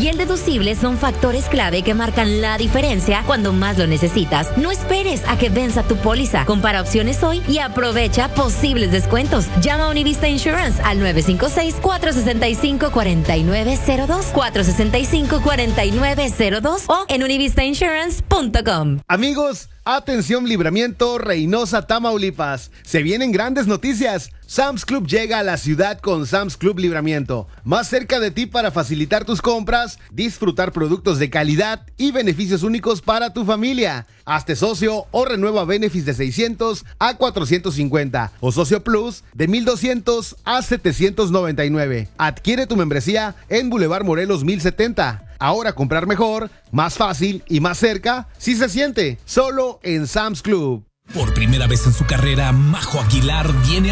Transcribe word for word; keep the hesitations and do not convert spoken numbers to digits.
y el deducible son factores clave que marcan la diferencia cuando más lo necesitas. No esperes a que venza tu póliza. Compara opciones hoy y aprovecha posibles descuentos. Llama a Univista Insurance al nueve cinco seis, cuatro seis cinco, cuatro nueve cero dos, cuatro seis cinco, cuatro nueve cero dos o en univista insurance punto com. Amigos, atención Libramiento, Reynosa, Tamaulipas. Se vienen grandes noticias. Sam's Club llega a la ciudad con Sam's Club Libramiento, más cerca de ti para facilitar tus compras, disfrutar productos de calidad y beneficios únicos para tu familia. Hazte socio o renueva Benefis de seiscientos a cuatrocientos cincuenta o Socio Plus de mil doscientos a setecientos noventa y nueve. Adquiere tu membresía en Boulevard Morelos mil setenta. Ahora comprar mejor, más fácil y más cerca, si se siente, solo en Sam's Club. Por primera vez en su carrera, Majo Aguilar viene